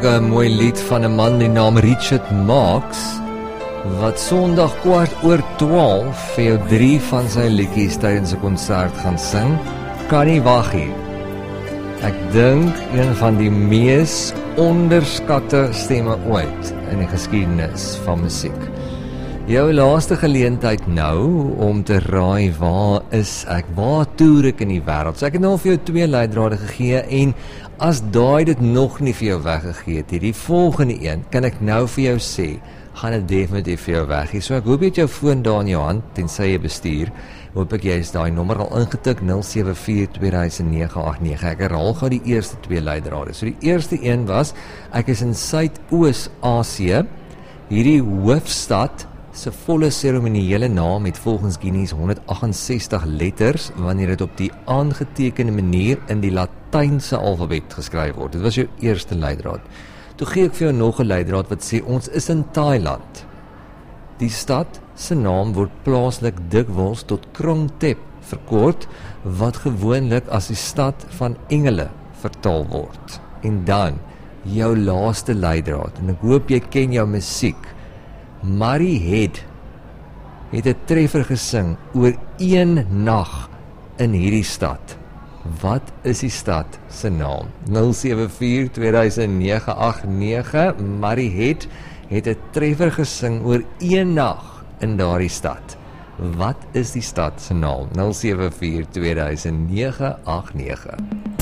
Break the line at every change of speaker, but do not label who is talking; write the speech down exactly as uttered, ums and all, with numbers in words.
'n mooi lied van 'n man die naam Richard Marx, wat Sondag kwart oor twaalf vir jou drie van sy liedjies tydens 'n konsert gaan sing. Kan nie wag nie. Ek dink een van die mees onderskatte stemme ooit in die geskiedenis van musiek. Jou laaste geleentheid nou om te raai waar is ek, waar toer ek in die wêreld. So ek het nou vir jou twee leidrade gegee en as daai dit nog nie vir jou weggegee het, die volgende een kan ek nou vir jou sê, gaan dit definitief vir jou weggee. So ek hoop jy het jou foon daar in jou hand, tensy jy bestuur. Hoop ek jy is daai nommer al ingetik, nul sewe vier twee nege agt nege. Ek herhaal gou die eerste twee leidrade. So die eerste een was, ek is in Suidoos-Asië. Hierdie hoofstad se volle seremoniële naam het volgens Guinness honderd agt en sestig letters, wanneer dit op die aangetekende manier in die Latynse alfabet geskryf word. Dit was jou eerste leidraad. Toe gee ek vir jou nog 'n leidraad wat sê, ons is in Thailand. Die stad se naam word plaaslik dikwels tot Krung Thep verkort, wat gewoonlik as die stad van engele vertaal word. En dan, jou laaste leidraad, en ek hoop jy ken jou musiek. Murray Head het 'n treffer gesing oor een nag in hierdie stad. Wat is die stad se naam? nul sewe vier twee nege agt nege. Murray Head het 'n treffer gesing oor een nag in daardie stad. Wat is die stad se naam? nul sewe vier twee nege agt nege.